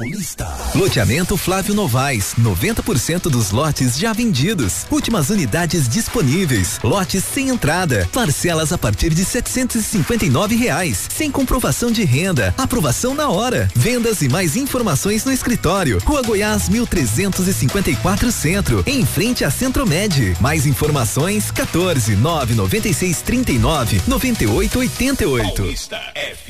Paulista. Loteamento Flávio Novaes, 90% dos lotes já vendidos. Últimas unidades disponíveis. Lotes sem entrada. Parcelas a partir de R$ 759, sem comprovação de renda. Aprovação na hora. Vendas e mais informações no escritório. Rua Goiás 1354 Centro, em frente à Centromed. Mais informações 14 996 39 9888. Paulista F.